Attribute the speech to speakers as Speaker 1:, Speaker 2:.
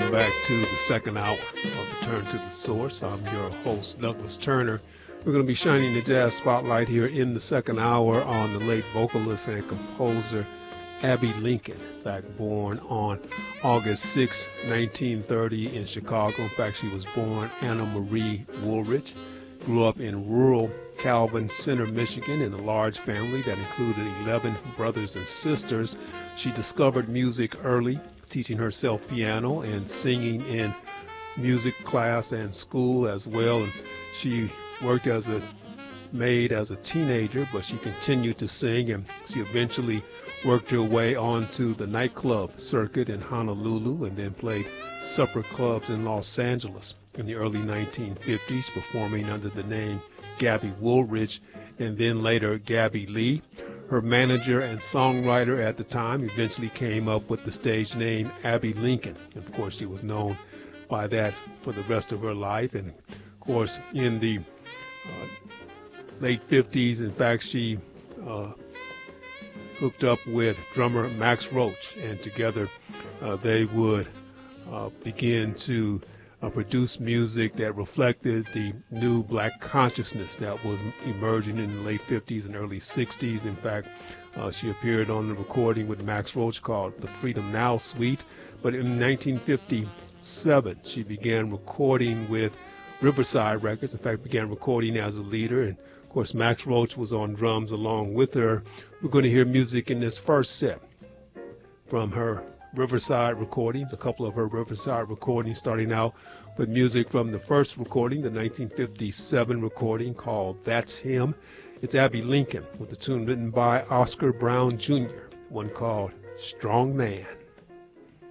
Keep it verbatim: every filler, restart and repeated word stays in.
Speaker 1: Welcome back to the second hour of Return to the Source. I'm your host, Douglas Turner. We're going to be shining the jazz spotlight here in the second hour on the late vocalist and composer Abbey Lincoln. In fact, born on August sixth, nineteen thirty in Chicago. In fact, she was born Anna Marie Woolridge. Grew up in rural Calvin Center, Michigan, in a large family that included eleven brothers and sisters. She discovered music early, teaching herself piano and singing in music class and school as well. And she worked as a maid as a teenager, but she continued to sing, and she eventually worked her way onto the nightclub circuit in Honolulu and then played supper clubs in Los Angeles in the early nineteen fifties, performing under the name Gabby Woolridge and then later Gabby Lee. Her manager and songwriter at the time eventually came up with the stage name Abbey Lincoln. And of course, she was known by that for the rest of her life. And of course, in the uh, late fifties, in fact, she uh, hooked up with drummer Max Roach, and together uh, they would uh, begin to Uh, produce music that reflected the new black consciousness that was emerging in the late fifties and early sixties. In fact, uh, she appeared on the recording with Max Roach called the Freedom Now Suite. But in nineteen fifty-seven, she began recording with Riverside Records. In fact, began recording as a leader. And, of course, Max Roach was on drums along with her. We're going to hear music in this first set from her Riverside recordings, a couple of her Riverside recordings, starting out with music from the first recording, the nineteen fifty-seven recording called That's Him. It's Abbey Lincoln with a tune written by Oscar Brown Junior, one called Strong Man.